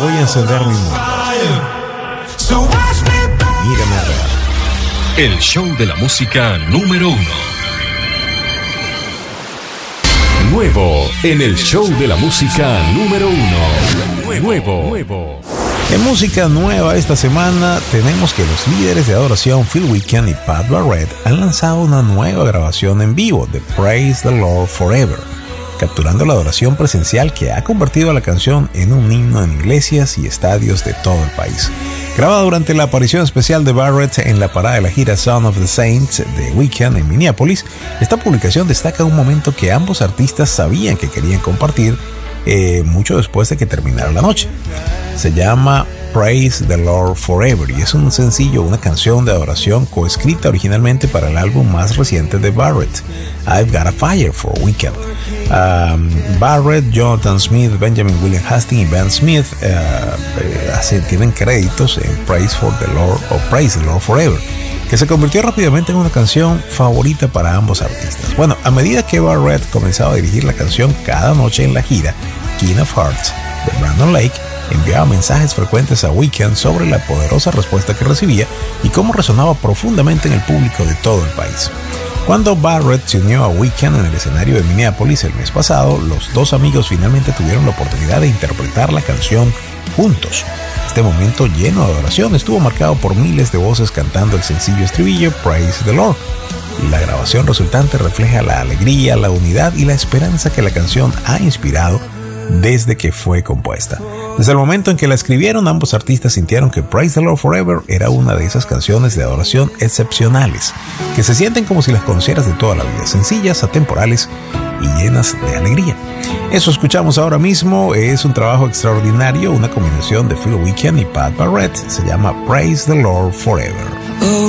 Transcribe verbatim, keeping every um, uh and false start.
voy a encender mi mundo. Mírame a ver. El show de la música número uno. Nuevo en el show de la música número uno. Nuevo. Nuevo. En música nueva esta semana tenemos que los líderes de adoración Phil Wickham y Pat Barrett han lanzado una nueva grabación en vivo de Praise the Lord Forever, capturando la adoración presencial que ha convertido a la canción en un himno en iglesias y estadios de todo el país. Grabada durante la aparición especial de Barrett en la parada de la gira Son of the Saints de Wickham en Minneapolis, esta publicación destaca un momento que ambos artistas sabían que querían compartir eh, mucho después de que terminara la noche. Se llama Praise the Lord Forever y es un sencillo, una canción de adoración coescrita originalmente para el álbum más reciente de Barrett, I've Got a Fire for Wickham. Um, Barrett, Jonathan Smith, Benjamin William Hastings y Ben Smith uh, eh, hacen, tienen créditos en Praise for the Lord o Praise the Lord Forever, que se convirtió rápidamente en una canción favorita para ambos artistas. Bueno, a medida que Barrett comenzaba a dirigir la canción cada noche en la gira King of Hearts de Brandon Lake, enviaba mensajes frecuentes a Wickham sobre la poderosa respuesta que recibía y cómo resonaba profundamente en el público de todo el país. Cuando Barrett se unió a Wickham en el escenario de Minneapolis el mes pasado, los dos amigos finalmente tuvieron la oportunidad de interpretar la canción juntos. Este momento lleno de adoración estuvo marcado por miles de voces cantando el sencillo estribillo Praise the Lord. La grabación resultante refleja la alegría, la unidad y la esperanza que la canción ha inspirado desde que fue compuesta. Desde el momento en que la escribieron, ambos artistas sintieron que Praise the Lord Forever era una de esas canciones de adoración excepcionales, que se sienten como si las conocieras de toda la vida, sencillas, atemporales y llenas de alegría. Eso escuchamos ahora mismo es un trabajo extraordinario, una combinación de Phil Wickham y Pat Barrett, se llama Praise the Lord Forever. Oh,